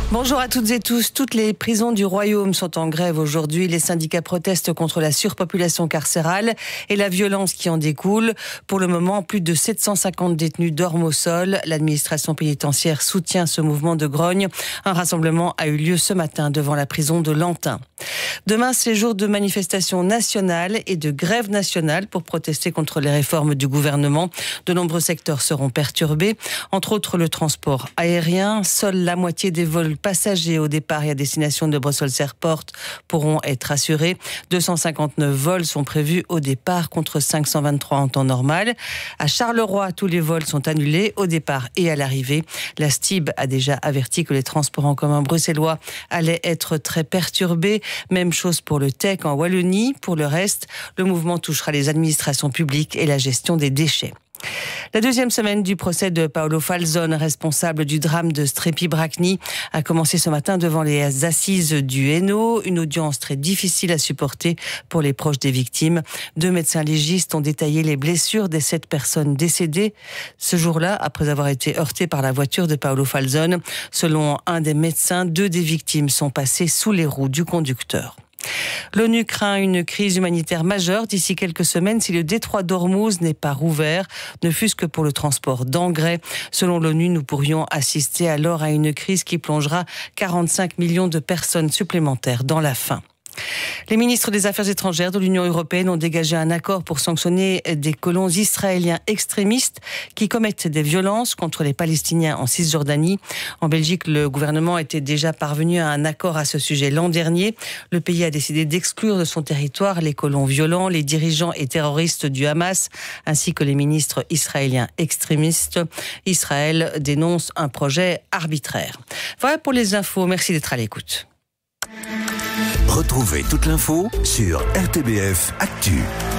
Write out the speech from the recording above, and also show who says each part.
Speaker 1: Bonjour à toutes et tous. Toutes les prisons du Royaume sont en grève aujourd'hui. Les syndicats protestent contre la surpopulation carcérale et la violence qui en découle. Pour le moment, plus de 750 détenus dorment au sol. L'administration pénitentiaire soutient ce mouvement de grogne. Un rassemblement a eu lieu ce matin devant la prison de Lantin. Demain, c'est jour de manifestation nationale et de grève nationale pour protester contre les réformes du gouvernement. De nombreux secteurs seront perturbés, entre autres le transport aérien. Seule la moitié des vols passagers au départ et à destination de Brussels Airport pourront être assurés. 259 vols sont prévus au départ contre 523 en temps normal. À Charleroi, tous les vols sont annulés au départ et à l'arrivée. La STIB a déjà averti que les transports en commun bruxellois allaient être très perturbés. Même chose pour le TEC en Wallonie. Pour le reste, le mouvement touchera les administrations publiques et la gestion des déchets. La deuxième semaine du procès de Paolo Falzone, responsable du drame de Strepy-Bracni, a commencé ce matin devant les assises du Hainaut. Une audience très difficile à supporter pour les proches des victimes. 2 médecins légistes ont détaillé les blessures des 7 personnes décédées ce jour-là, après avoir été heurtées par la voiture de Paolo Falzone. Selon un des médecins, 2 des victimes sont passées sous les roues du conducteur. L'ONU craint une crise humanitaire majeure d'ici quelques semaines si le détroit d'Ormuz n'est pas rouvert, ne fût-ce que pour le transport d'engrais. Selon l'ONU, nous pourrions assister alors à une crise qui plongera 45 millions de personnes supplémentaires dans la faim. Les ministres des Affaires étrangères de l'Union européenne ont dégagé un accord pour sanctionner des colons israéliens extrémistes qui commettent des violences contre les Palestiniens en Cisjordanie. En Belgique, le gouvernement était déjà parvenu à un accord à ce sujet l'an dernier. Le pays a décidé d'exclure de son territoire les colons violents, les dirigeants et terroristes du Hamas, ainsi que les ministres israéliens extrémistes. Israël dénonce un projet arbitraire. Voilà pour les infos. Merci d'être à l'écoute.
Speaker 2: Retrouvez toute l'info sur RTBF Actu.